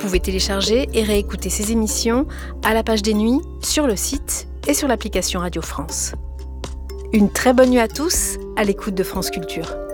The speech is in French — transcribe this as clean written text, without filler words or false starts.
pouvez télécharger et réécouter ces émissions à la page des nuits, sur le site et sur l'application Radio France. Une très bonne nuit à tous, à l'écoute de France Culture.